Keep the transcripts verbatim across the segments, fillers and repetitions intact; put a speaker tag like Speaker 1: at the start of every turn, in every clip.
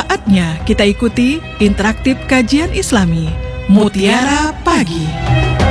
Speaker 1: Saatnya kita ikuti interaktif kajian Islami Mutiara Pagi.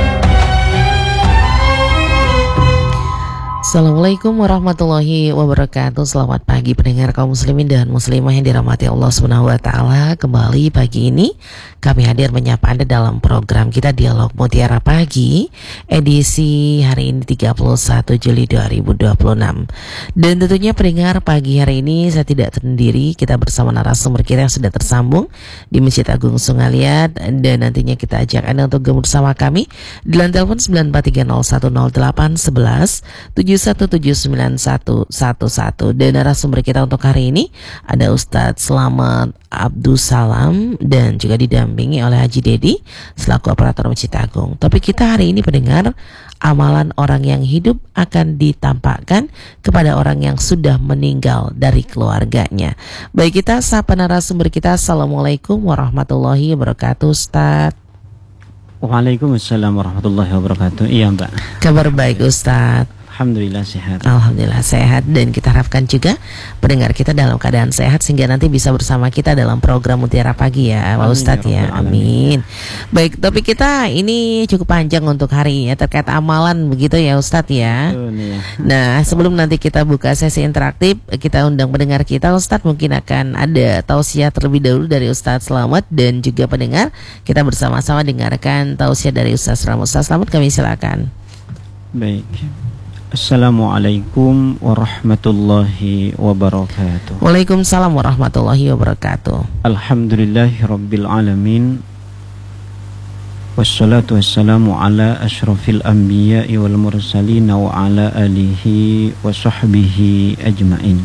Speaker 2: Assalamualaikum warahmatullahi wabarakatuh. Selamat pagi pendengar kaum muslimin dan muslimah yang dirahmati Allah subhanahu wa taala. Kembali pagi ini kami hadir menyapa Anda dalam program kita Dialog Mutiara Pagi edisi hari ini tiga puluh satu Juli dua ribu dua puluh enam. Dan tentunya pendengar, pagi hari ini saya tidak sendiri, kita bersama narasumber kita yang sudah tersambung di Masjid Agung Sungaliat, dan nantinya kita ajak Anda untuk gabung bersama kami di line telepon sembilan empat tiga nol satu nol delapan satu satu tujuh satu tujuh sembilan satu satu satu. Dan narasumber kita untuk hari ini ada Ustadz Slamet Abdus Salam dan juga didampingi oleh Haji Dedi selaku operator Masjid Agung. Topik kita hari ini pendengar, amalan orang yang hidup akan ditampakkan kepada orang yang sudah meninggal dari keluarganya. Baik, kita sapa narasumber kita. Assalamualaikum warahmatullahi wabarakatuh, Ustadz.
Speaker 3: Waalaikumsalam warahmatullahi wabarakatuh. Iya, Mbak.
Speaker 2: Kabar baik, Ustadz?
Speaker 3: Alhamdulillah sehat.
Speaker 2: Alhamdulillah sehat, dan kita harapkan juga pendengar kita dalam keadaan sehat sehingga nanti bisa bersama kita dalam program Mutiara Pagi ya, Pak Ustadz ya. Amin. Baik, topik kita ini cukup panjang untuk hari ini ya, terkait amalan begitu ya Ustadz ya. Nah, sebelum nanti kita buka sesi interaktif, kita undang pendengar kita. Ustadz, mungkin akan ada tausiah terlebih dahulu dari Ustadz Slamet, dan juga pendengar kita bersama-sama dengarkan tausiah dari Ustadz Slamet. Ustadz Slamet, kami silakan.
Speaker 3: Baik. Assalamualaikum warahmatullahi wabarakatuh.
Speaker 2: Waalaikumsalam warahmatullahi wabarakatuh.
Speaker 3: Alhamdulillahi rabbil alamin. Wassalatu wassalamu ala ashrafil anbiya'i wal mursalin wa ala alihi wa sahbihi ajma'in.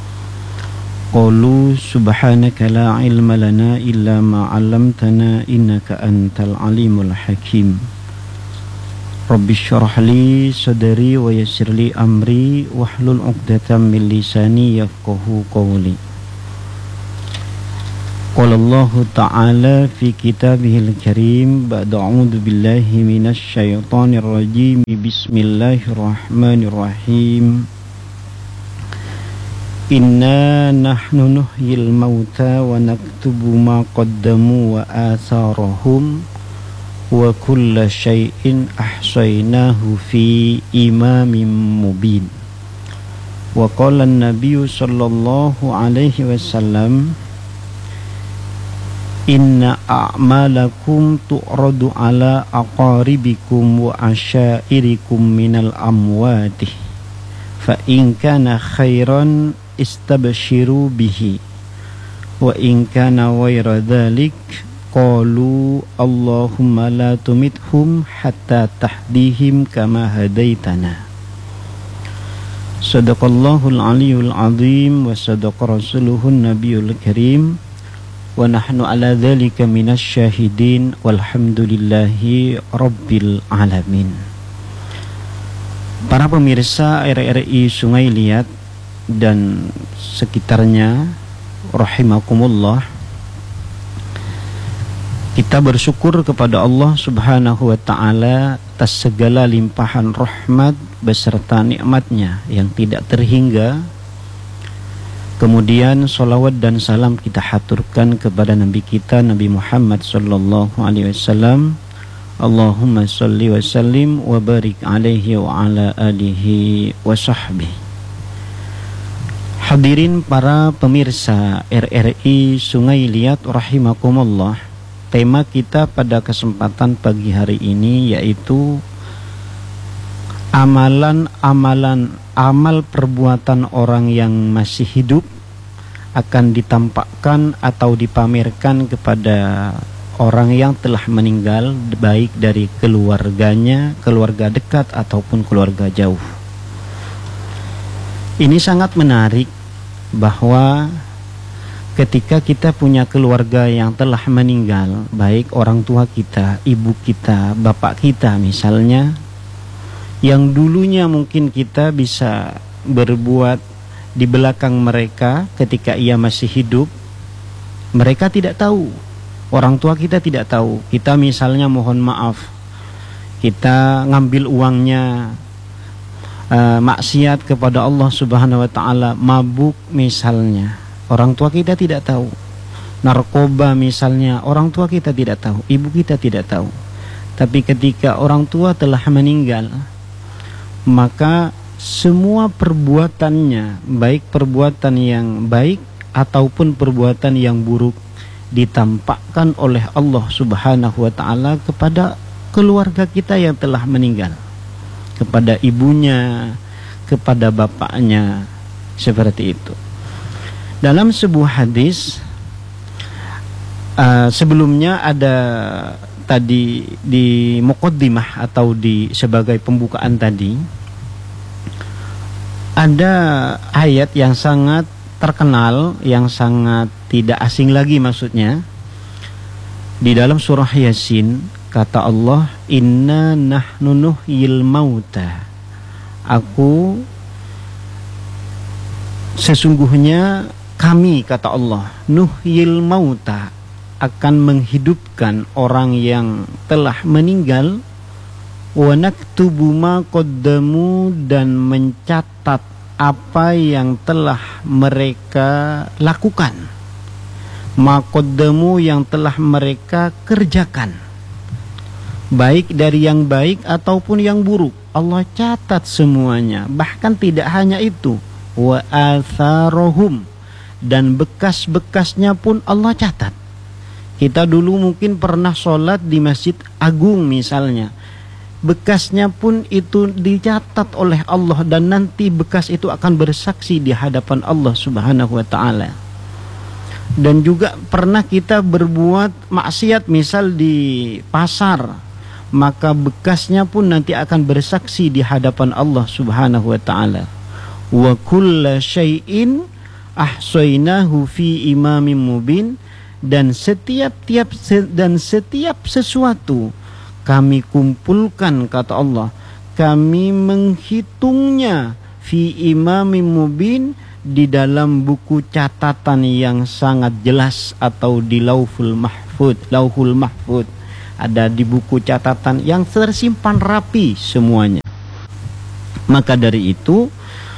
Speaker 3: Qalu subhanaka la ilma lana illa ma 'allamtana innaka antal alimul hakim. Rabbi syrah li sadri wa yassir li amri wahlul 'uqdatam min lisani yafqahu qawli. Qala Allah ta'ala fi kitabihil karim ba'da a'udzu billahi minasy syaithanir rajim. Bismillahirrahmanirrahim. Inna nahnu nuhyil mauta wa naktubu ma qaddamu wa atharahum wa kulla syai'in ahsaynahu fi imamin mubin. Wa qala an-nabiyyu sallallahu alaihi wasallam, inna a'malakum tu'radu ala aqaribikum wa asyairikum minal amwati fa in kana khairan istabshiru bihi wa in kana ghayra dhalik qalu Allahumma la tumithum hatta tahdihim kama hadaitana. Sadaqallahul aliyul azim wa sadaqa rasuluhun nabiyul karim wa nahnu ala dhalika minasy syahidin walhamdulillahi rabbil alamin. Para pemirsa R R I Sungai Liat dan sekitarnya rahimakumullah, kita bersyukur kepada Allah subhanahu wa ta'ala atas segala limpahan rahmat beserta nikmatnya yang tidak terhingga. Kemudian salawat dan salam kita haturkan kepada Nabi kita Nabi Muhammad sallallahu alaihi wasallam. Allahumma salli wa sallim wa barik alaihi wa ala alihi wa sahbihi. Hadirin para pemirsa R R I Sungai Liat rahimakumullah. Tema kita pada kesempatan pagi hari ini yaitu amalan-amalan amal perbuatan orang yang masih hidup akan ditampakkan atau dipamerkan kepada orang yang telah meninggal, baik dari keluarganya, keluarga dekat ataupun keluarga jauh. Ini sangat menarik bahwa ketika kita punya keluarga yang telah meninggal, baik orang tua kita, ibu kita, bapak kita misalnya, yang dulunya mungkin kita bisa berbuat di belakang mereka ketika ia masih hidup, mereka tidak tahu, orang tua kita tidak tahu. Kita misalnya mohon maaf, kita ngambil uangnya, uh, maksiat kepada Allah subhanahu wa ta'ala, mabuk misalnya, orang tua kita tidak tahu. narkoba misalnya, orang tua kita tidak tahu, ibu kita tidak tahu. Tapi ketika orang tua telah meninggal, maka semua perbuatannya, baik perbuatan yang baik ataupun perbuatan yang buruk, ditampakkan oleh Allah Subhanahu wa ta'ala kepada keluarga kita yang telah meninggal, kepada ibunya, kepada bapaknya, seperti itu. Dalam sebuah hadis, uh, sebelumnya ada tadi di muqaddimah atau di sebagai pembukaan tadi, ada ayat yang sangat terkenal, yang sangat tidak asing lagi maksudnya. Di dalam surah Yasin kata Allah, inna nahnu nuhyil mauta. Aku, sesungguhnya kami, kata Allah, nuhyil mauta, akan menghidupkan orang yang telah meninggal, wa naktubu ma qaddamu, dan mencatat apa yang telah mereka lakukan, ma qaddamu, yang telah mereka kerjakan, baik dari yang baik ataupun yang buruk. Allah catat semuanya. Bahkan tidak hanya itu, wa atharohum, dan bekas-bekasnya pun Allah catat. Kita dulu mungkin pernah sholat di Masjid Agung misalnya, bekasnya pun itu dicatat oleh Allah, dan nanti bekas itu akan bersaksi di hadapan Allah Subhanahu wa ta'ala. Dan juga pernah kita berbuat maksiat misal di pasar, maka bekasnya pun nanti akan bersaksi di hadapan Allah Subhanahu wa ta'ala. Wa kulla syai'in ahsaynahu fi imamin mubin, dan setiap tiap dan setiap sesuatu kami kumpulkan, kata Allah, kami menghitungnya fi imamin mubin, di dalam buku catatan yang sangat jelas, atau di lauhul mahfud. Lauhul mahfud ada di buku catatan yang tersimpan rapi semuanya. Maka dari itu,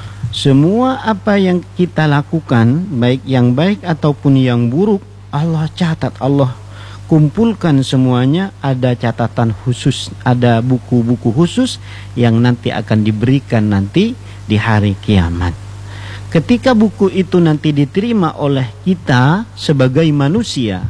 Speaker 3: semua apa yang kita lakukan, baik yang baik ataupun yang buruk, Allah catat, Allah kumpulkan semuanya. Ada catatan khusus, ada buku-buku khusus yang nanti akan diberikan nanti di hari kiamat. Ketika buku itu nanti diterima oleh kita sebagai manusia,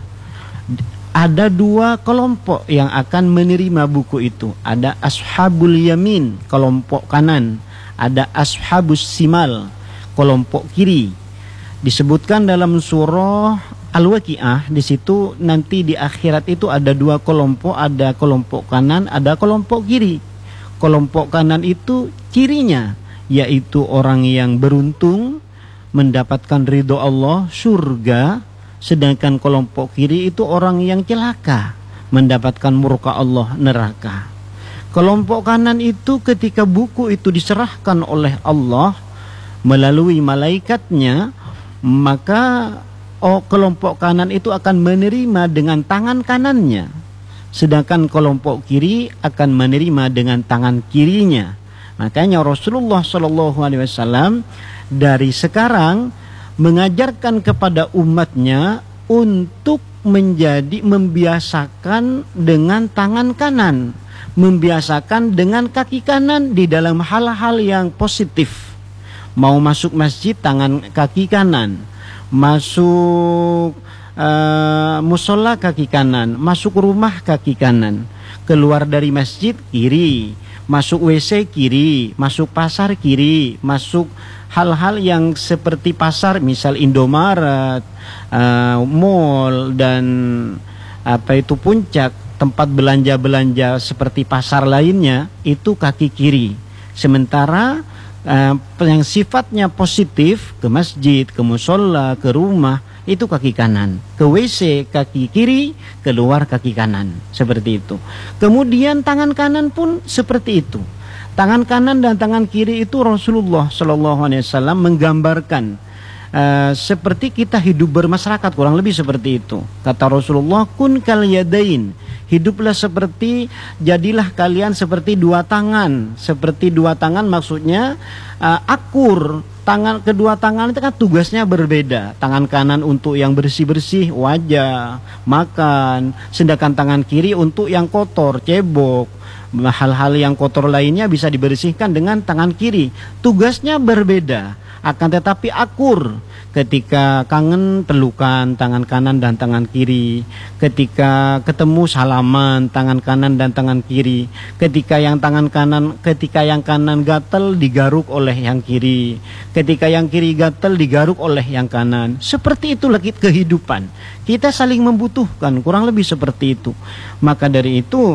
Speaker 3: ada dua kelompok yang akan menerima buku itu. Ada ashabul yamin, kelompok kanan. Ada ashabus simal, kelompok kiri. Disebutkan dalam surah Al-Waqiah, di situ nanti di akhirat itu ada dua kelompok, ada kelompok kanan, ada kelompok kiri. Kelompok kanan itu cirinya yaitu orang yang beruntung mendapatkan ridho Allah, surga, sedangkan kelompok kiri itu orang yang celaka, mendapatkan murka Allah, neraka. Kelompok kanan itu ketika buku itu diserahkan oleh Allah melalui malaikatnya, maka oh, kelompok kanan itu akan menerima dengan tangan kanannya, sedangkan kelompok kiri akan menerima dengan tangan kirinya. Makanya Rasulullah shallallahu alaihi wasallam dari sekarang mengajarkan kepada umatnya untuk menjadi membiasakan dengan tangan kanan, membiasakan dengan kaki kanan di dalam hal-hal yang positif. Mau masuk masjid, tangan kaki kanan. Masuk uh, musola, kaki kanan. Masuk rumah, kaki kanan. Keluar dari masjid, kiri. Masuk W C, kiri. Masuk pasar, kiri. Masuk hal-hal yang seperti pasar, misal Indomaret, uh, mall, dan apa itu Puncak, tempat belanja-belanja seperti pasar lainnya, itu kaki kiri. Sementara Uh, yang sifatnya positif, ke masjid, ke musola, ke rumah, itu kaki kanan. Ke W C kaki kiri, keluar kaki kanan. Seperti itu. Kemudian tangan kanan pun seperti itu. Tangan kanan dan tangan kiri itu Rasulullah shallallahu alaihi wasallam menggambarkan Uh, seperti kita hidup bermasyarakat, kurang lebih seperti itu. Kata Rasulullah, kun kal yadain, hiduplah seperti, jadilah kalian seperti dua tangan. Seperti dua tangan maksudnya uh, akur. Tangan, kedua tangan itu kan tugasnya berbeda. Tangan kanan untuk yang bersih-bersih, wajah, makan, sedangkan tangan kiri untuk yang kotor, cebok, hal-hal yang kotor lainnya bisa dibersihkan dengan tangan kiri. Tugasnya berbeda, akan tetapi akur. Ketika kangen, pelukan tangan kanan dan tangan kiri. Ketika ketemu, salaman tangan kanan dan tangan kiri. Ketika yang tangan kanan, ketika yang kanan gatel, digaruk oleh yang kiri. Ketika yang kiri gatel, digaruk oleh yang kanan. Seperti itulah kehidupan. Kita saling membutuhkan, kurang lebih seperti itu. Maka dari itu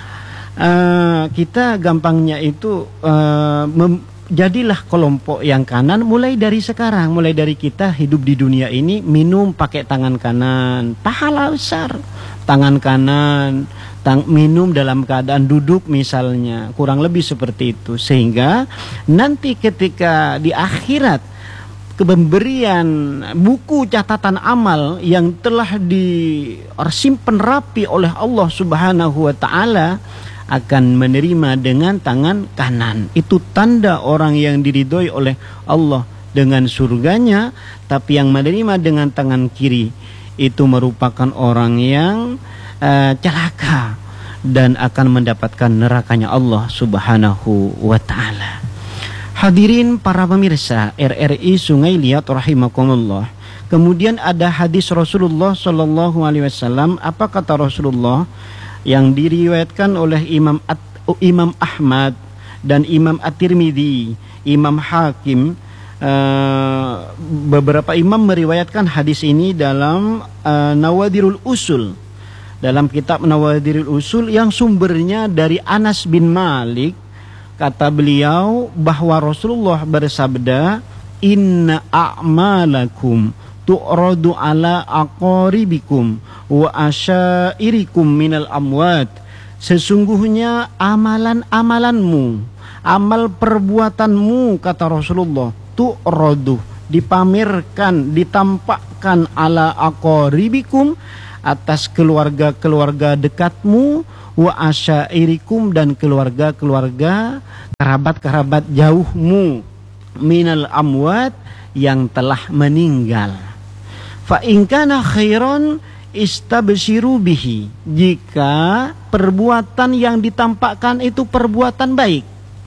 Speaker 3: uh, kita gampangnya itu uh, mem- jadilah kelompok yang kanan mulai dari sekarang, mulai dari kita hidup di dunia ini, minum pakai tangan kanan, pahala besar. Tangan kanan, tang, minum dalam keadaan duduk misalnya, kurang lebih seperti itu. Sehingga nanti ketika di akhirat pemberian buku catatan amal yang telah disimpan rapi oleh Allah Subhanahu wa taala akan menerima dengan tangan kanan. Itu tanda orang yang diridhoi oleh Allah dengan surganya. Tapi yang menerima dengan tangan kiri itu merupakan orang yang uh, celaka dan akan mendapatkan nerakanya Allah Subhanahu wa ta'ala. Hadirin para pemirsa R R I Sungai Liat rahimakumullah. Kemudian ada hadis Rasulullah sallallahu alaihi wasallam. Apa kata Rasulullah? Yang diriwayatkan oleh Imam At, Imam Ahmad dan Imam At-Tirmidzi, Imam Hakim. Uh, beberapa imam meriwayatkan hadis ini dalam uh, Nawadirul Usul, dalam kitab Nawadirul Usul yang sumbernya dari Anas bin Malik. Kata beliau bahwa Rasulullah bersabda, inna a'malakum tu'radu ala aqaribikum wa asyairikum minal amwat. Sesungguhnya amalan-amalanmu, amal perbuatanmu, kata Rasulullah, tu'radu, dipamerkan, ditampakkan ala aqaribikum, atas keluarga-keluarga dekatmu, wa asyairikum, dan keluarga-keluarga kerabat-kerabat jauhmu, minal amwat, yang telah meninggal. Fa in kana khairan istabshiru bihi. Jika perbuatan yang ditampakkan itu perbuatan baik,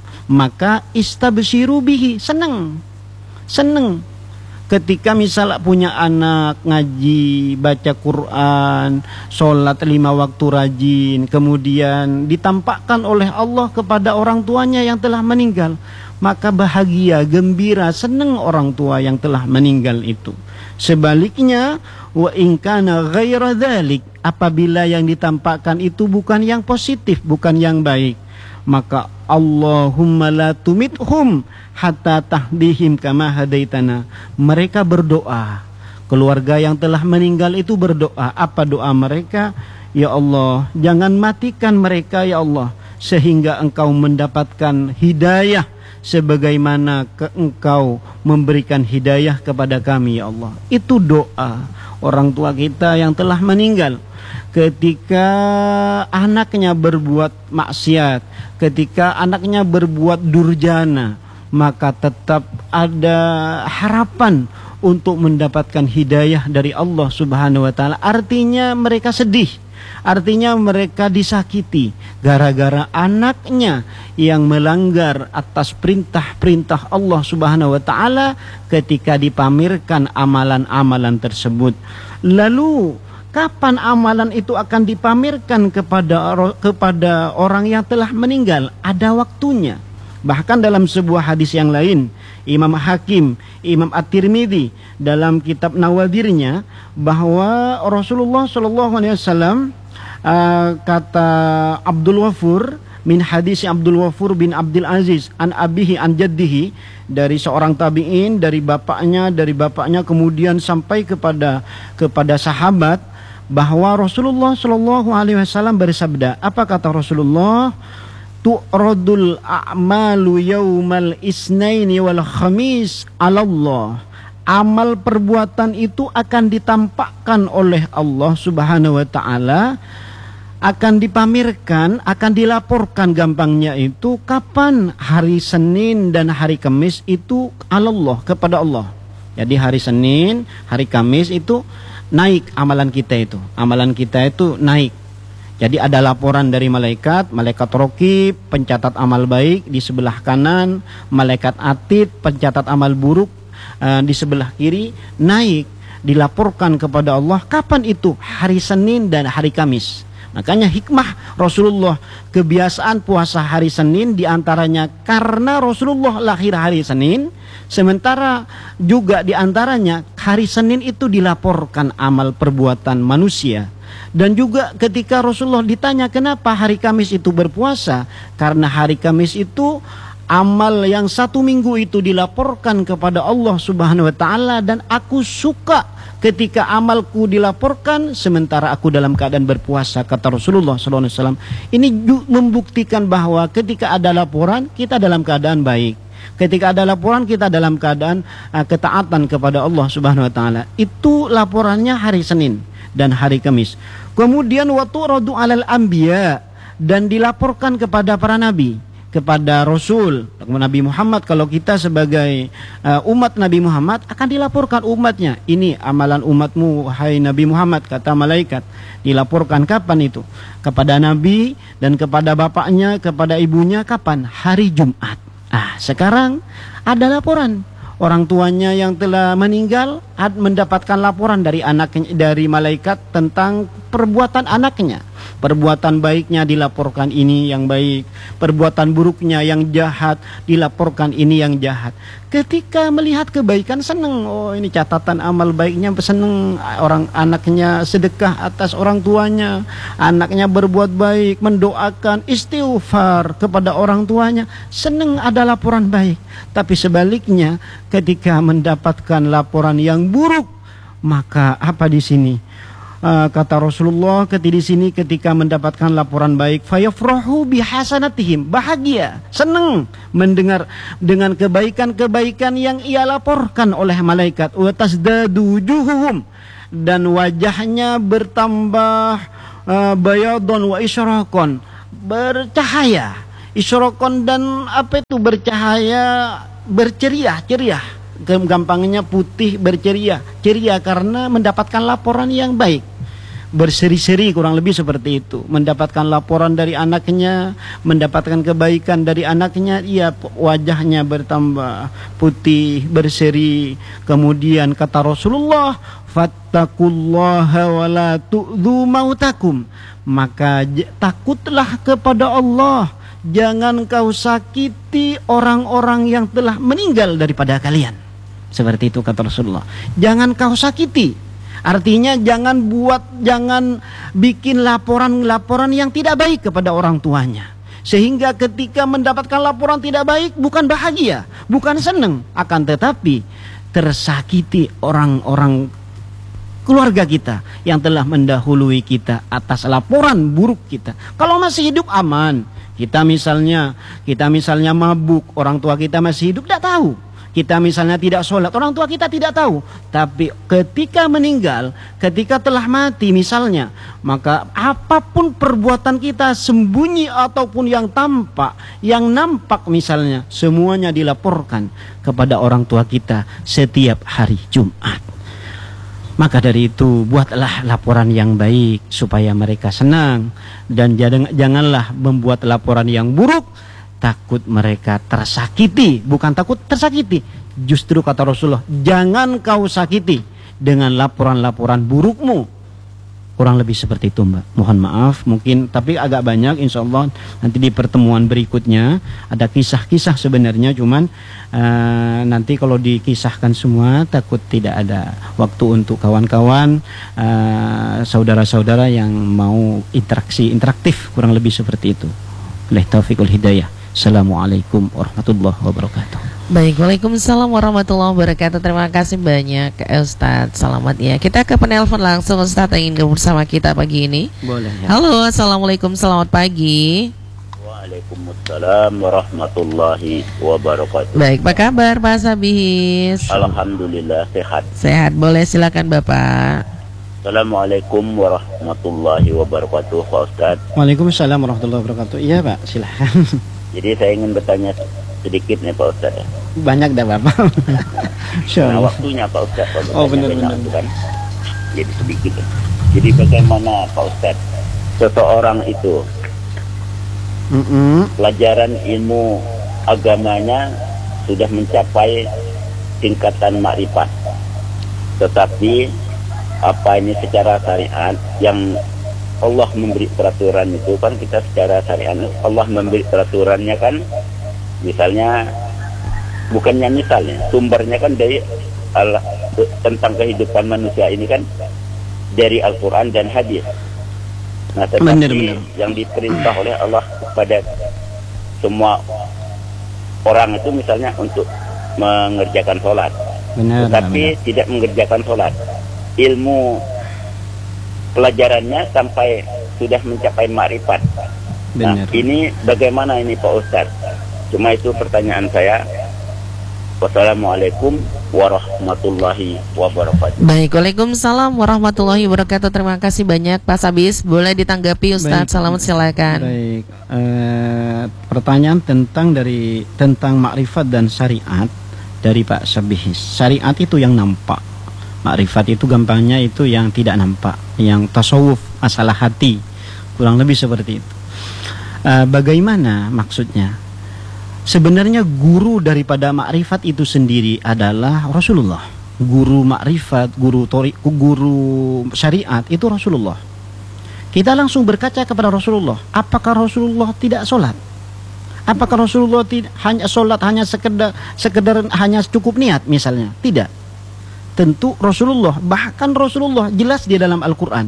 Speaker 3: maka istabshiru bihi, senang. Senang. Ketika misalnya punya anak ngaji, baca Quran, sholat lima waktu rajin, kemudian ditampakkan oleh Allah kepada orang tuanya yang telah meninggal, maka bahagia, gembira, senang orang tua yang telah meninggal itu. Sebaliknya, wa in kana ghaira dzalik, apabila yang ditampakkan itu bukan yang positif, bukan yang baik, maka Allahumma la tumithum hatta tahdihim kama hadaitana. Mereka berdoa, keluarga yang telah meninggal itu berdoa. Apa doa mereka? Ya Allah, jangan matikan mereka ya Allah, sehingga engkau mendapatkan hidayah sebagaimana ke engkau memberikan hidayah kepada kami ya Allah. Itu doa orang tua kita yang telah meninggal. Ketika anaknya berbuat maksiat, ketika anaknya berbuat durjana, maka tetap ada harapan untuk mendapatkan hidayah dari Allah Subhanahu wa taala. Artinya mereka sedih, artinya mereka disakiti gara-gara anaknya yang melanggar atas perintah-perintah Allah Subhanahu wa taala ketika dipamerkan amalan-amalan tersebut. Lalu kapan amalan itu akan dipamerkan kepada kepada orang yang telah meninggal? Ada waktunya. Bahkan dalam sebuah hadis yang lain, Imam Hakim, Imam At-Tirmidzi dalam kitab Nawadirnya, bahwa Rasulullah shallallahu alaihi wasallam uh, kata Abdul Wafur min hadis Abdul Wafur bin Abdul Aziz an abihi an jaddihi, dari seorang tabi'in, dari bapaknya, dari bapaknya kemudian sampai kepada kepada sahabat, bahwa Rasulullah shallallahu alaihi wasallam bersabda. Apa kata Rasulullah? Tu'radul a'malu yaumal isnaini wal khamis 'ala Allah. amal perbuatan itu akan ditampakkan oleh Allah Subhanahu wa taala, akan dipamerkan, akan dilaporkan, gampangnya itu kapan? Hari Senin dan hari Kamis itu Allah, kepada Allah. Jadi hari Senin, hari Kamis itu naik amalan kita itu. Amalan kita itu naik. Jadi ada laporan dari malaikat, malaikat Raqib, pencatat amal baik di sebelah kanan, malaikat Atid, pencatat amal buruk uh, di sebelah kiri, naik, dilaporkan kepada Allah. Kapan itu? Hari Senin dan hari Kamis. Makanya hikmah Rasulullah kebiasaan puasa hari Senin diantaranya karena Rasulullah lahir hari Senin, sementara juga diantaranya hari Senin itu dilaporkan amal perbuatan manusia. Dan juga ketika Rasulullah ditanya kenapa hari Kamis itu berpuasa, karena hari Kamis itu amal yang satu minggu itu dilaporkan kepada Allah Subhanahu wa taala, dan aku suka ketika amalku dilaporkan sementara aku dalam keadaan berpuasa, kata Rasulullah shallallahu alaihi wasallam. Ini membuktikan bahwa ketika ada laporan kita dalam keadaan baik. Ketika ada laporan kita dalam keadaan uh, ketaatan kepada Allah Subhanahu wa taala. Itu laporannya hari Senin dan hari Kamis. Kemudian waktu radu alal anbiya, dan dilaporkan kepada para nabi, kepada Rasul Nabi Muhammad. Kalau kita sebagai uh, umat Nabi Muhammad akan dilaporkan umatnya, ini amalan umatmu hai Nabi Muhammad, kata malaikat. Dilaporkan kapan itu? Kepada Nabi dan kepada bapaknya, kepada ibunya kapan? Hari Jumat. Ah, sekarang ada laporan. Orang tuanya yang telah meninggal mendapatkan laporan dari anaknya, dari malaikat tentang perbuatan anaknya. Perbuatan baiknya dilaporkan ini yang baik, perbuatan buruknya yang jahat dilaporkan ini yang jahat. Ketika melihat kebaikan senang, oh ini catatan amal baiknya, senang. Orang anaknya sedekah atas orang tuanya, anaknya berbuat baik, mendoakan, istighfar kepada orang tuanya, senang ada laporan baik. Tapi sebaliknya ketika mendapatkan laporan yang buruk, maka apa di sini? Uh, kata Rasulullah ketika di sini ketika mendapatkan laporan baik, fayafrahu bihasanatihim, bahagia, senang mendengar dengan kebaikan-kebaikan yang ia laporkan oleh malaikat. Wa tasdadu wujuhuhum, dan wajahnya bertambah uh, bayadun wa isyraqan, bercahaya, isyraqan, dan apa itu bercahaya, berceria, ceria. Gampangnya putih berceria, ceria karena mendapatkan laporan yang baik. Berseri-seri kurang lebih seperti itu. Mendapatkan laporan dari anaknya, mendapatkan kebaikan dari anaknya, ia wajahnya bertambah putih, berseri. Kemudian kata Rasulullah, fattaqullaha wa la tu'dhu mautakum, maka takutlah kepada Allah, jangan kau sakiti orang-orang yang telah meninggal daripada kalian. Seperti itu kata Rasulullah. Jangan kau sakiti. Artinya jangan buat, jangan bikin laporan-laporan yang tidak baik kepada orang tuanya. Sehingga ketika mendapatkan laporan tidak baik, bukan bahagia, bukan senang, akan tetapi tersakiti orang-orang keluarga kita yang telah mendahului kita atas laporan buruk kita. Kalau masih hidup aman. Kita misalnya, kita misalnya mabuk, orang tua kita masih hidup, tidak tahu. Kita misalnya tidak sholat, orang tua kita tidak tahu. Tapi ketika meninggal, ketika telah mati misalnya, maka apapun perbuatan kita sembunyi ataupun yang tampak, yang nampak misalnya, semuanya dilaporkan kepada orang tua kita setiap hari Jumat. Maka dari itu buatlah laporan yang baik supaya mereka senang, dan janganlah membuat laporan yang buruk. Takut mereka tersakiti, bukan takut tersakiti. Justru kata Rasulullah, jangan kau sakiti dengan laporan-laporan burukmu. Kurang lebih seperti itu, Mbak. Mohon maaf, mungkin, tapi agak banyak. Insya Allah nanti di pertemuan berikutnya ada kisah-kisah sebenarnya, cuman uh, nanti kalau dikisahkan semua takut tidak ada waktu untuk kawan-kawan, uh, saudara-saudara yang mau interaksi interaktif, kurang lebih seperti itu. Oleh taufiqul hidayah. Assalamualaikum warahmatullahi wabarakatuh.
Speaker 2: Baik, waalaikumsalam warahmatullahi wabarakatuh. Terima kasih banyak Ustadz. Selamat ya. Kita ke penelpon langsung, Ustadz yang ingin bersama kita pagi ini.
Speaker 3: Boleh ya.
Speaker 2: Halo, assalamualaikum, selamat pagi.
Speaker 4: Waalaikumsalam Waalaikumsalam warahmatullahi wabarakatuh.
Speaker 2: Baik, apa kabar Pak Sabihis?
Speaker 4: Alhamdulillah sehat.
Speaker 2: Sehat, boleh silakan Bapak.
Speaker 4: Assalamualaikum warahmatullahi wabarakatuh, Pak Ustaz.
Speaker 3: Waalaikumsalam warahmatullahi wabarakatuh. Iya Pak, silahkan.
Speaker 4: Jadi saya ingin bertanya sedikit nih Pak Ustaz.
Speaker 3: Banyak dah Bapak.
Speaker 4: Nah, waktunya Pak Ustaz.
Speaker 3: Oh benar-benar.
Speaker 4: Kan? Jadi sedikit. Jadi bagaimana Pak Ustaz, seseorang itu
Speaker 3: Mm-mm.
Speaker 4: pelajaran ilmu agamanya sudah mencapai tingkatan makrifat, tetapi apa ini secara syariat yang Allah memberi peraturan itu kan, kita secara syariat Allah memberi peraturannya kan, misalnya bukannya misalnya sumbernya kan dari Allah, tentang kehidupan manusia ini kan dari Al-Quran dan hadis. Nah, tetapi benar, benar. Yang diperintah oleh Allah kepada semua orang itu misalnya untuk mengerjakan sholat, benar, tetapi benar. Tidak mengerjakan sholat, ilmu pelajarannya sampai sudah mencapai makrifat. Nah, ini bagaimana ini Pak Ustadz? Cuma itu pertanyaan saya. Wassalamualaikum warahmatullahi wabarakatuh.
Speaker 2: Baik, waalaikumsalam warahmatullahi wabarakatuh. Terima kasih banyak Pak Sabihis. Boleh ditanggapi Ustadz. Selamat, silakan.
Speaker 3: Baik, eh, pertanyaan tentang dari tentang makrifat dan syariat dari Pak Sabihis. Syariat itu yang nampak, makrifat itu gampangnya itu yang tidak nampak, yang tasawuf, masalah hati, kurang lebih seperti itu. Eh, bagaimana maksudnya? Sebenarnya guru daripada makrifat itu sendiri adalah Rasulullah. Guru makrifat, guru tori, guru syariat itu Rasulullah. Kita langsung berkaca kepada Rasulullah. Apakah Rasulullah tidak sholat? Apakah Rasulullah tidak hanya sholat hanya sekedar sekedar hanya cukup niat misalnya? Tidak. Tentu Rasulullah, bahkan Rasulullah jelas di dalam Al-Quran.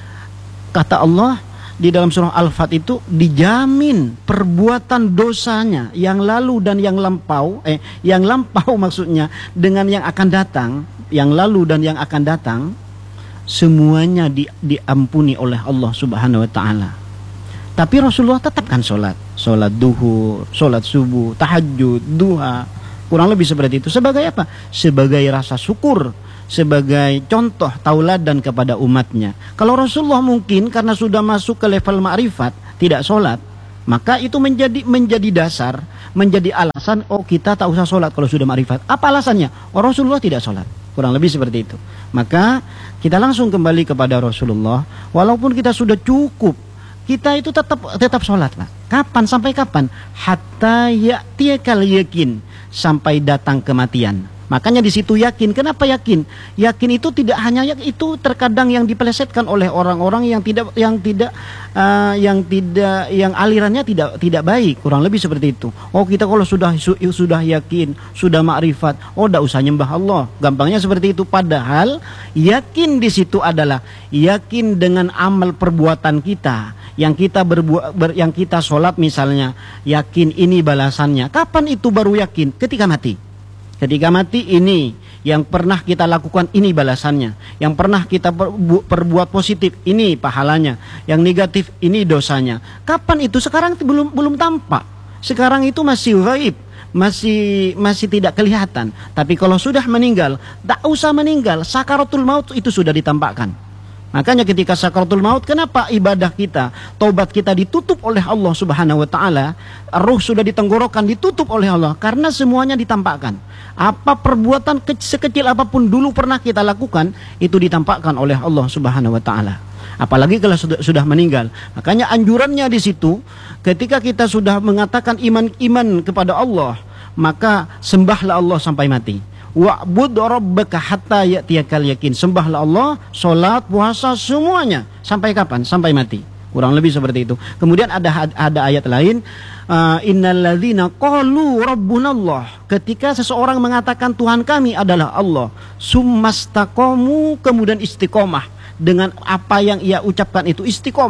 Speaker 3: Kata Allah di dalam surah Al-Fat itu dijamin perbuatan dosanya yang lalu dan yang lampau, eh yang lampau maksudnya dengan yang akan datang, yang lalu dan yang akan datang, semuanya di, diampuni oleh Allah Subhanahu wa taala. Tapi Rasulullah tetapkan sholat, sholat duhur, sholat subuh, tahajud, duha, kurang lebih seperti itu. Sebagai apa? Sebagai rasa syukur, sebagai contoh tauladan kepada umatnya. Kalau Rasulullah mungkin karena sudah masuk ke level ma'rifat tidak sholat, maka itu menjadi menjadi dasar, menjadi alasan, oh kita tak usah sholat kalau sudah ma'rifat. Apa alasannya? Oh Rasulullah tidak sholat. Kurang lebih seperti itu. Maka kita langsung kembali kepada Rasulullah. Walaupun kita sudah cukup, kita itu tetap tetap sholat Pak. Kapan? Sampai kapan? Hatta ya'tiyakal yakin, sampai datang kematian. Makanya di situ yakin. Kenapa yakin? Yakin itu tidak hanya itu terkadang yang dipelesetkan oleh orang-orang yang tidak yang tidak uh, yang tidak yang alirannya tidak tidak baik. Kurang lebih seperti itu. Oh kita kalau sudah sudah yakin, sudah makrifat, oh tidak usah nyembah Allah. Gampangnya seperti itu. Padahal yakin di situ adalah yakin dengan amal perbuatan kita. Yang kita berbuat ber, yang kita sholat misalnya, yakin ini balasannya. Kapan itu baru yakin? Ketika mati. Ketika mati ini yang pernah kita lakukan ini balasannya, yang pernah kita perbu perbuat positif ini pahalanya, yang negatif ini dosanya. Kapan itu? Sekarang itu belum belum tampak. Sekarang itu masih gaib, masih masih tidak kelihatan. Tapi kalau sudah meninggal, tak usah meninggal, sakaratul maut itu sudah ditampakkan. Makanya ketika sakaratul maut, kenapa ibadah kita, taubat kita ditutup oleh Allah Subhanahu wa taala, ruh sudah ditenggorokan ditutup oleh Allah karena semuanya ditampakkan. Apa perbuatan sekecil apapun dulu pernah kita lakukan itu ditampakkan oleh Allah Subhanahu wa taala. Apalagi kalau sudah, sudah meninggal. Makanya anjurannya di situ ketika kita sudah mengatakan iman-iman kepada Allah, maka sembahlah Allah sampai mati. Wa'bud rabbaka hatta ya'tiyakal yakin. Sembahlah Allah, salat, puasa semuanya sampai kapan? Sampai mati. Kurang lebih seperti itu. Kemudian ada ada ayat lain, uh, innalladzina qalu rabbunallah. Ketika seseorang mengatakan Tuhan kami adalah Allah, summastaqamu, kemudian istiqomah dengan apa yang ia ucapkan itu istiqomah.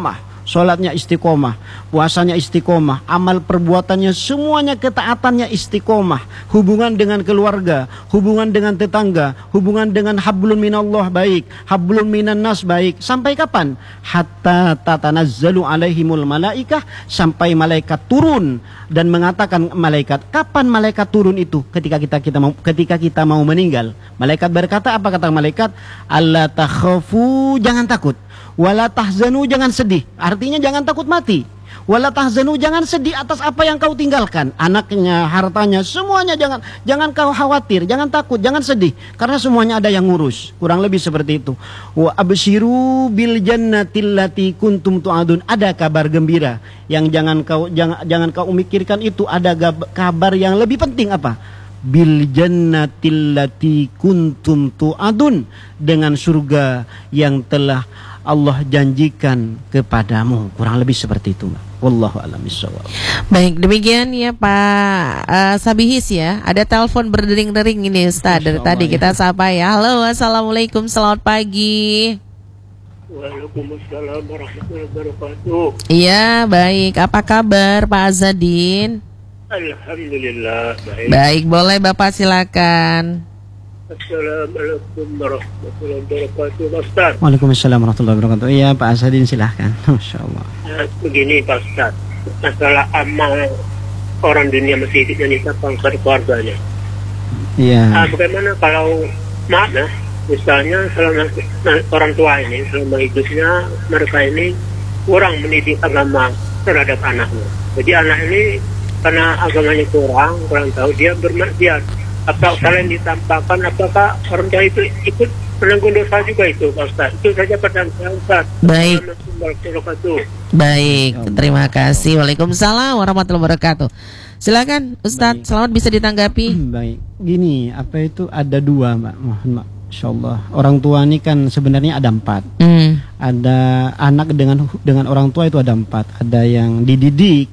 Speaker 3: sholatnya istiqomah, puasanya istiqomah, amal perbuatannya semuanya ketaatannya istiqomah, hubungan dengan keluarga, hubungan dengan tetangga, hubungan dengan hablun minallah baik, hablun minan nas baik. Sampai kapan? Hatta tatanazzalu alaihimul malaikah, sampai malaikat turun dan mengatakan malaikat, kapan malaikat turun itu? Ketika kita kita mau ketika kita mau meninggal. Malaikat berkata, apa kata malaikat? Alla takhafu, jangan takut. Wala tahzanu, jangan sedih. Artinya jangan takut mati. Wala tahzanu, jangan sedih atas apa yang kau tinggalkan. Anaknya, hartanya, semuanya jangan jangan kau khawatir, jangan takut, jangan sedih, karena semuanya ada yang ngurus. Kurang lebih seperti itu. Wa absyiru bil jannatil lati kuntum tu'adun. Ada kabar gembira yang jangan kau jangan jangan kau mikirkan itu. Ada kabar yang lebih penting apa? Bil jannatil lati kuntum tu'adun, dengan surga yang telah Allah janjikan kepadamu. Kurang lebih seperti itu. Wallahu a'lam bishawab.
Speaker 2: Baik, demikian ya Pak uh, Sabihis ya. Ada telepon berdering-dering ini Ustaz. Dari tadi kita sapa ya. Halo, assalamualaikum, selamat pagi.
Speaker 5: Waalaikumsalam warahmatullahi wabarakatuh.
Speaker 2: Iya, baik. Apa kabar Pak Azadin?
Speaker 5: Alhamdulillah baik.
Speaker 2: Baik, boleh Bapak silakan.
Speaker 5: Assalamualaikum warahmatullahi wabarakatuh, Ustaz.
Speaker 3: Waalaikumsalam warahmatullahi wabarakatuh. Iya, Pak Azadin silahkan. Masya Allah.
Speaker 5: Nah, begini Pak Ustaz, masalah amal orang dunia masih hidup yang disapang pada keluarganya.
Speaker 3: Iya.
Speaker 5: Nah, bagaimana kalau maaf ya, misalnya selama nah, orang tua ini selama hidupnya mereka ini kurang mendidik agama terhadap anaknya. Jadi anak ini karena agamanya kurang, kurang tahu, dia bermaksiat. Apa kalian ditampakkan, apakah orang tua itu ikut menanggung dosa juga itu Pak Ustaz? Itu saja pertanyaan Ustaz.
Speaker 2: Baik. Baik, terima kasih. Waalaikumsalam warahmatullahi wabarakatuh. Silakan Ustaz, baik. Selamat bisa ditanggapi.
Speaker 3: Hmm, baik, gini, apa itu ada dua Mbak, mohon Mbak. Insya Allah. Orang tua ini kan sebenarnya ada empat. Hmm. Ada anak dengan dengan orang tua itu ada empat. Ada yang dididik,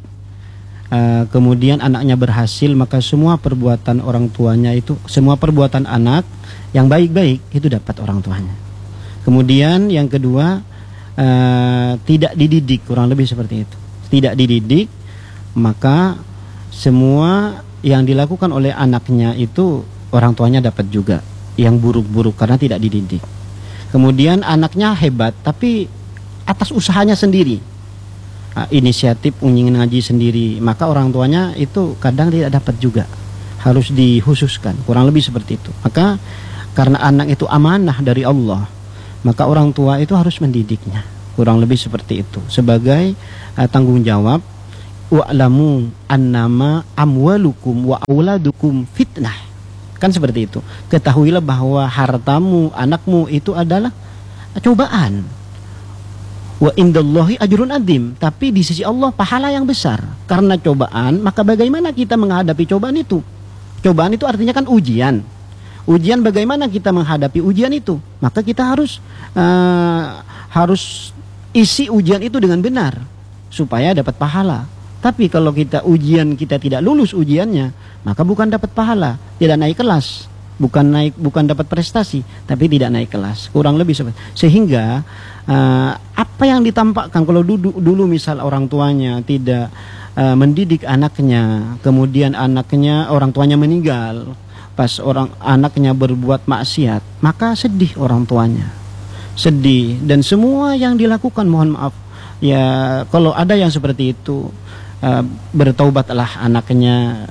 Speaker 3: Uh, kemudian anaknya berhasil, maka semua perbuatan orang tuanya itu, semua perbuatan anak yang baik-baik itu dapat orang tuanya. Kemudian yang kedua, uh, tidak dididik, kurang lebih seperti itu. Tidak dididik, maka semua yang dilakukan oleh anaknya itu orang tuanya dapat juga, yang buruk-buruk karena tidak dididik. Kemudian anaknya hebat, tapi atas usahanya sendiri, inisiatif ingin ngaji sendiri, maka orang tuanya itu kadang tidak dapat juga, harus dikhususkan, kurang lebih seperti itu. Maka karena anak itu amanah dari Allah, maka orang tua itu harus mendidiknya, kurang lebih seperti itu, sebagai uh, tanggung jawab. Wa'lamu annama amwalukum wa auladukum fitnah, kan seperti itu. Ketahuilah bahwa hartamu, anakmu itu adalah cobaan. Wa indallahi ajrun adzim, tapi di sisi Allah pahala yang besar. Karena cobaan, maka bagaimana kita menghadapi cobaan itu? Cobaan itu artinya kan ujian. Ujian, bagaimana kita menghadapi ujian itu? Maka kita harus uh, harus isi ujian itu dengan benar supaya dapat pahala. Tapi kalau kita ujian kita tidak lulus ujiannya, maka bukan dapat pahala, tidak naik kelas. Bukan naik, bukan dapat prestasi, tapi tidak naik kelas. Kurang lebih seperti. Sehingga uh, apa yang ditampakkan kalau dulu, dulu misal orang tuanya tidak uh, mendidik anaknya, kemudian anaknya, orang tuanya meninggal, pas orang anaknya berbuat maksiat, maka sedih orang tuanya, sedih, dan semua yang dilakukan, mohon maaf ya, kalau ada yang seperti itu, uh, bertaubatlah anaknya.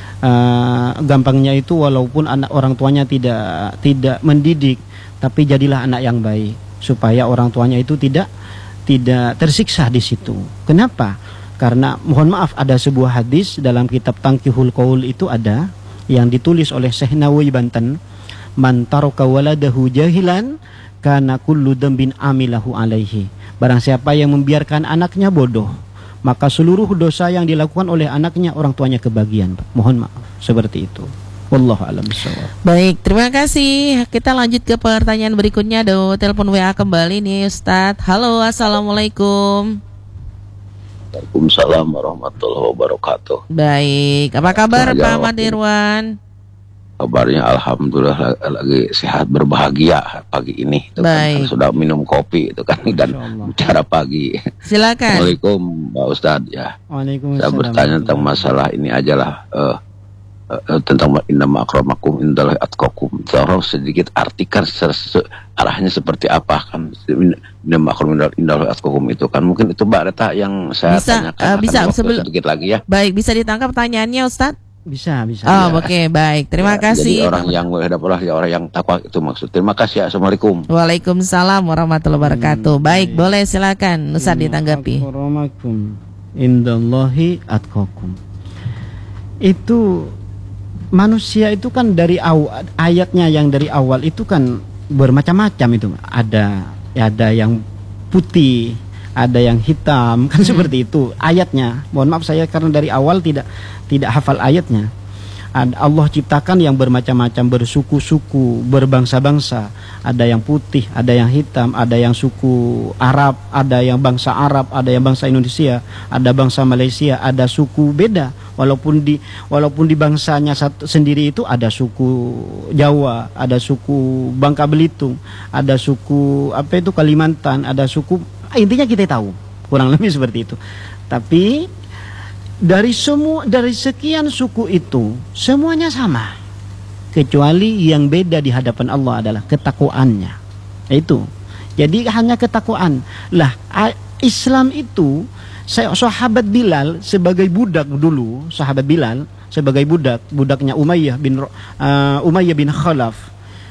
Speaker 3: Uh, gampangnya itu walaupun anak orang tuanya tidak tidak mendidik, tapi jadilah anak yang baik supaya orang tuanya itu tidak tidak tersiksa di situ. Kenapa? Karena mohon maaf, ada sebuah hadis dalam kitab Tangkihul Qaul itu ada yang ditulis oleh Syekh Nawawi Banten, man taraka waladahu jahilan kana kullu dambin amilahu alaihi. Barang siapa yang membiarkan anaknya bodoh, maka seluruh dosa yang dilakukan oleh anaknya orang tuanya kebagian. Mohon maaf, seperti itu. Wallahu a'lam bishawab.
Speaker 2: Baik, terima kasih. Kita lanjut ke pertanyaan berikutnya. Do telepon W A kembali nih Ustadz. Halo, assalamualaikum.
Speaker 6: Waalaikumsalam warahmatullahi wabarakatuh.
Speaker 2: Baik, apa kabar Pak Ahmad Irwan?
Speaker 6: kabarnya alhamdulillah lagi sehat berbahagia pagi ini itu kan, sudah minum kopi itu kan dan bicara pagi.
Speaker 2: Silakan.
Speaker 6: Assalamualaikum Pak Ustadz ya. Saya bertanya tentang masalah ini aja lah, uh, uh, tentang innama akramakum indallahi atqakum. Tolong sedikit artikan arahnya seperti apa kan, innama akramakum indallahi atqakum itu kan, mungkin itu Mbak Reta yang saya
Speaker 2: bisa,
Speaker 6: tanyakan.
Speaker 2: Uh, bisa sebelum
Speaker 6: sedikit lagi ya.
Speaker 2: Baik, bisa ditangkap pertanyaannya Ustadz?
Speaker 3: Bisa, bisa.
Speaker 2: Oh,
Speaker 6: ya.
Speaker 2: Oke, okay, baik. Terima
Speaker 6: ya,
Speaker 2: kasih.
Speaker 6: Jadi orang yang menghadap Allah, ya orang yang takwa itu maksud. Terima kasih ya. Assalamualaikum.
Speaker 2: Waalaikumsalam warahmatullahi wabarakatuh. Hmm, baik, baik, boleh silakan Ustaz ditanggapi.
Speaker 3: Akramakum indallahi atqakum. Itu manusia itu kan dari awal, ayatnya yang dari awal itu kan bermacam-macam itu. Ada ada yang putih, ada yang hitam, kan hmm. seperti itu ayatnya. Mohon maaf saya karena dari awal tidak tidak hafal ayatnya. Allah ciptakan yang bermacam-macam, bersuku-suku, berbangsa-bangsa. Ada yang putih, ada yang hitam, ada yang suku Arab, ada yang bangsa Arab, ada yang bangsa Indonesia, ada bangsa Malaysia, ada suku beda. Walaupun di walaupun di bangsanya satu, sendiri itu ada suku Jawa, ada suku Bangka Belitung, ada suku apa itu Kalimantan, ada suku, intinya kita tahu kurang lebih seperti itu. Tapi dari semua dari sekian suku itu semuanya sama, kecuali yang beda di hadapan Allah adalah ketakwaannya. Itu. Jadi hanya ketakwaan. Lah Islam itu, saya sahabat Bilal sebagai budak dulu, sahabat Bilal sebagai budak, budaknya Umayyah bin uh, Umayyah bin Khalaf.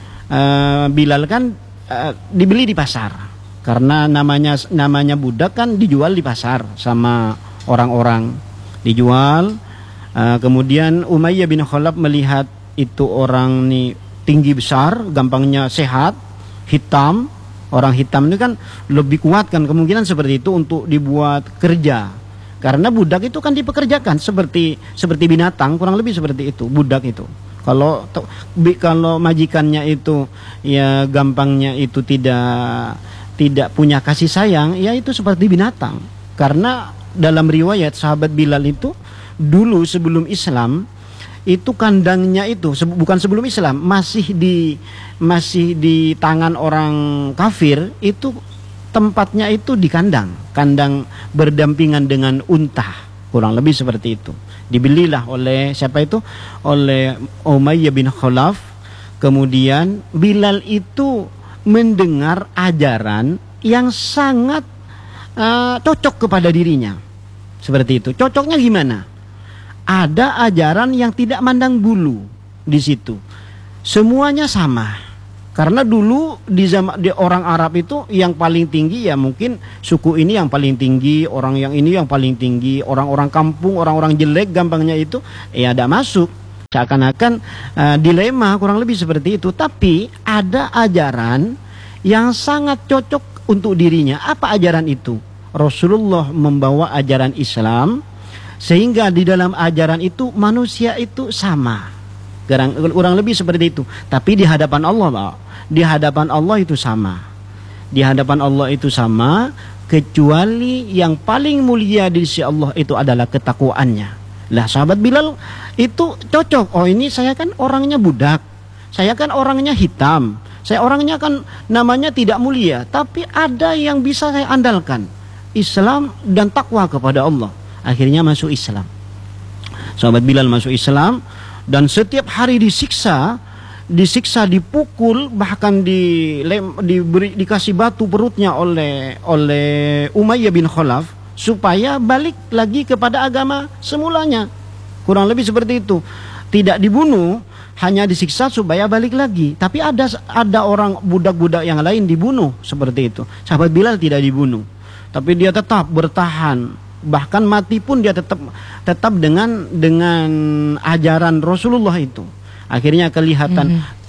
Speaker 3: Uh, Bilal kan uh, dibeli di pasar. Karena namanya namanya budak kan dijual di pasar sama orang-orang. Dijual, uh, kemudian Umayyah bin Khalaf melihat itu orang nih tinggi besar, gampangnya sehat, hitam. Orang hitam ini kan lebih kuat kan, kemungkinan seperti itu untuk dibuat kerja. Karena budak itu kan dipekerjakan seperti seperti binatang, kurang lebih seperti itu budak itu. Kalau kalau majikannya itu ya gampangnya itu tidak tidak punya kasih sayang, ya itu seperti binatang. Karena dalam riwayat sahabat Bilal itu dulu sebelum Islam itu kandangnya itu bukan sebelum Islam, masih di masih di tangan orang kafir, itu tempatnya itu di kandang, kandang berdampingan dengan unta, kurang lebih seperti itu. Dibelilah oleh siapa itu? Oleh Umayyah bin Khalaf. Kemudian Bilal itu mendengar ajaran yang sangat Uh, cocok kepada dirinya. Seperti itu. Cocoknya gimana? Ada ajaran yang tidak mandang bulu di situ. Semuanya sama. Karena dulu di zaman di orang Arab itu yang paling tinggi ya mungkin suku ini yang paling tinggi, orang yang ini yang paling tinggi, orang-orang kampung, orang-orang jelek gampangnya itu ya ada masuk. Seakan-akan uh, dilema kurang lebih seperti itu. Tapi ada ajaran yang sangat cocok untuk dirinya. Apa ajaran itu? Rasulullah membawa ajaran Islam, sehingga di dalam ajaran itu manusia itu sama, kurang, kurang lebih seperti itu. Tapi di hadapan Allah, Pak, di hadapan Allah itu sama. Di hadapan Allah itu sama, kecuali yang paling mulia di sisi Allah itu adalah ketakwaannya. Lah sahabat Bilal itu cocok. Oh ini saya kan orangnya budak, saya kan orangnya hitam, saya orangnya kan namanya tidak mulia, tapi ada yang bisa saya andalkan, Islam dan takwa kepada Allah. Akhirnya masuk Islam. Sahabat Bilal masuk Islam dan setiap hari disiksa, disiksa, dipukul, bahkan di, diberi, dikasih batu perutnya oleh oleh Umayyah bin Khalaf supaya balik lagi kepada agama semulanya. Kurang lebih seperti itu. Tidak dibunuh, hanya disiksa supaya balik lagi. Tapi ada ada orang budak-budak yang lain dibunuh seperti itu. Sahabat Bilal tidak dibunuh, tapi dia tetap bertahan. Bahkan mati pun dia tetap tetap dengan dengan ajaran Rasulullah itu. Akhirnya kelihatan mm-hmm.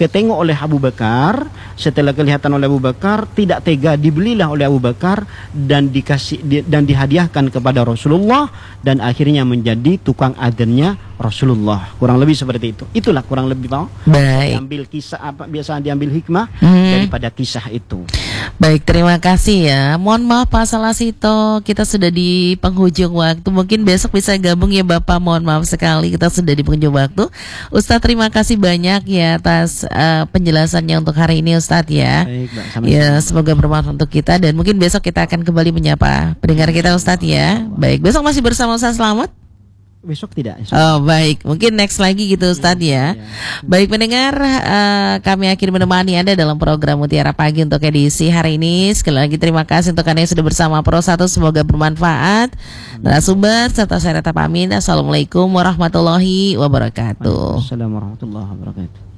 Speaker 3: ketengok oleh Abu Bakar, setelah kelihatan oleh Abu Bakar, tidak tega, dibelilah oleh Abu Bakar dan dikasih di, dan dihadiahkan kepada Rasulullah, dan akhirnya menjadi tukang adzannya Rasulullah. Kurang lebih seperti itu. Itulah kurang lebih mau.
Speaker 2: Baik.
Speaker 3: Diambil kisah apa biasa diambil hikmah
Speaker 2: hmm.
Speaker 3: daripada kisah itu.
Speaker 2: Baik, terima kasih ya. Mohon maaf Pak Salasito, kita sudah di penghujung waktu. Mungkin besok bisa gabung ya Bapak. Mohon maaf sekali, kita sudah di penghujung waktu. Ustadz, terima kasih banyak ya atas uh, penjelasannya untuk hari ini Ustadz ya.
Speaker 3: Baik, Mbak, sama-sama.
Speaker 2: Ya, semoga bermanfaat untuk kita, dan mungkin besok kita akan kembali menyapa pendengar kita Ustadz ya. Baik, besok masih bersama Ustadz Selamat?
Speaker 3: Besok tidak.
Speaker 2: Oh baik, mungkin next lagi gitu Ustadz ya, ya. Baik pendengar, uh, kami akhir menemani Anda dalam program Mutiara Pagi untuk edisi hari ini. Sekali lagi terima kasih untuk Anda yang sudah bersama Pro satu, semoga bermanfaat. Narasumber serta saya Reta pamit. Assalamualaikum warahmatullahi wabarakatuh.
Speaker 3: Assalamualaikum warahmatullahi wabarakatuh.